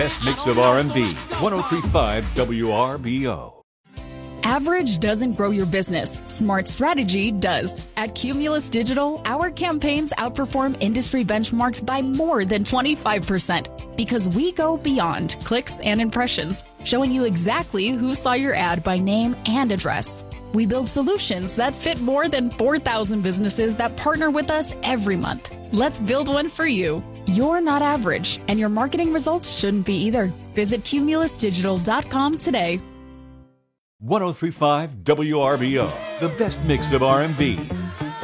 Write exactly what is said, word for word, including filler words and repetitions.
Best mix of R and B. one oh three point five W R B O. Average doesn't grow your business. Smart strategy does. At Cumulus Digital, our campaigns outperform industry benchmarks by more than twenty-five percent because we go beyond clicks and impressions, showing you exactly who saw your ad by name and address. We build solutions that fit more than four thousand businesses that partner with us every month. Let's build one for you. You're not average, and your marketing results shouldn't be either. Visit cumulus digital dot com today. one oh three point five W R B O, the best mix of R and B,